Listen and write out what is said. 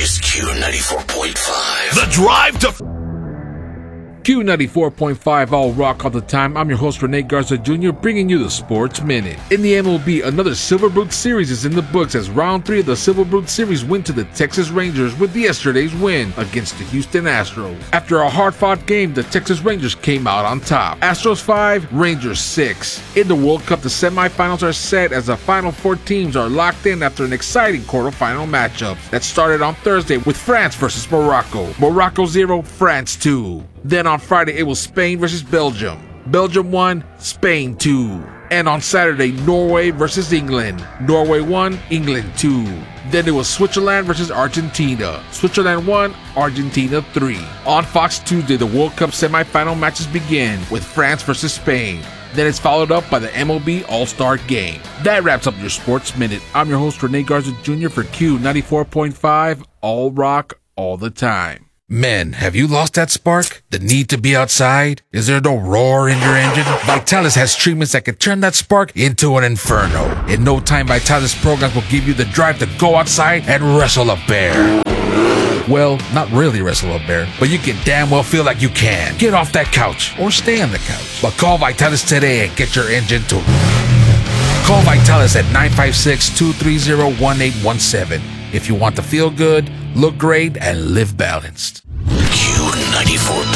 is Q94.5. The Drive to Q94.5 All Rock all the time. I'm your host Rene Garza Jr. bringing you the Sports Minute. In the MLB, another Silverbrood series is in the books as Round 3 of the Silverbrood series went to the Texas Rangers with yesterday's win against the Houston Astros. After a hard-fought game, the Texas Rangers came out on top. Astros 5, Rangers 6. In the World Cup, the semifinals are set as the final 4 teams are locked in after an exciting quarterfinal matchup that started on Thursday with France versus Morocco. Morocco 0, France 2. Then on Friday, it was Spain versus Belgium. Belgium 1, Spain 2. And on Saturday, Norway versus England. Norway 1, England 2. Then it was Switzerland versus Argentina. Switzerland 1, Argentina 3. On Fox Tuesday, the World Cup semifinal matches begin with France versus Spain. Then it's followed up by the MLB All-Star Game. That wraps up your Sports Minute. I'm your host, Rene Garza Jr. for Q94.5 All Rock all the time. Men, have you lost that spark? The need to be outside? Is there no roar in your engine? Vitalis has treatments that can turn that spark into an inferno. In no time, Vitalis programs will give you the drive to go outside and wrestle a bear. Well, not really wrestle a bear, but you can damn well feel like you can. Get off that couch, or stay on the couch. But call Vitalis today and get your engine to... Call Vitalis at 956-230-1817 if you want to feel good, look great, and live balanced. Q94.5.